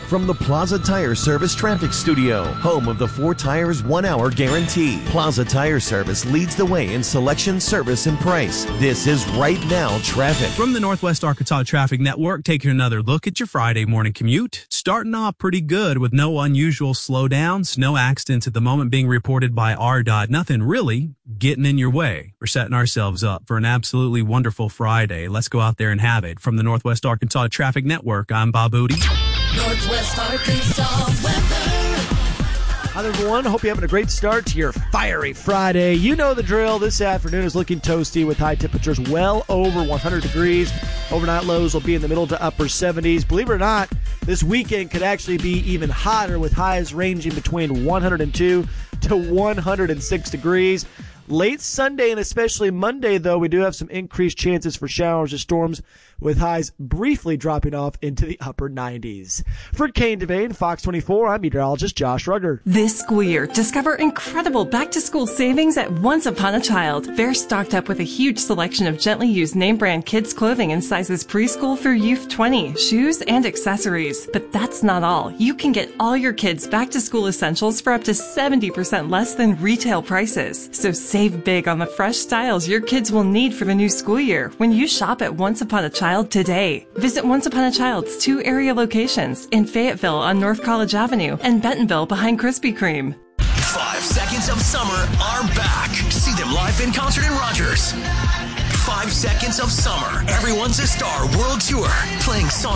From the Plaza Tire Service Traffic Studio, home of the 4 tires 1 hour guarantee. Plaza Tire Service leads the way in selection, service, and price. This is Right Now Traffic. From the Northwest Arkansas Traffic Network, taking another look at your Friday morning commute. Starting off pretty good with no unusual slowdowns, no accidents at the moment being reported by RDOT. Nothing really getting in your way. We're setting ourselves up for an absolutely wonderful Friday. Let's go out there and have it. From the Northwest Arkansas Traffic Network, I'm Bob Booty. Northwest Arkansas weather. Hi there, everyone. Hope you're having a great start to your fiery Friday. You know the drill. This afternoon is looking toasty with high temperatures well over 100 degrees. Overnight lows will be in the middle to upper 70s. Believe it or not, this weekend could actually be even hotter with highs ranging between 102 to 106 degrees. Late Sunday and especially Monday, though, we do have some increased chances for showers or storms with highs briefly dropping off into the upper 90s. For Kane Devane, Fox 24, I'm meteorologist Josh Rugger. This school year, discover incredible back-to-school savings at Once Upon a Child. They're stocked up with a huge selection of gently used name-brand kids' clothing in sizes preschool through youth 20, shoes, and accessories. But that's not all. You can get all your kids' back-to-school essentials for up to 70% less than retail prices. So save big on the fresh styles your kids will need for the new school year when you shop at Once Upon a Child today. Visit Once Upon a Child's 2 area locations in Fayetteville on North College Avenue and Bentonville behind Krispy Kreme. 5 Seconds of Summer are back. See them live in concert in Rogers. 5 Seconds of Summer, Everyone's a Star World Tour, playing songs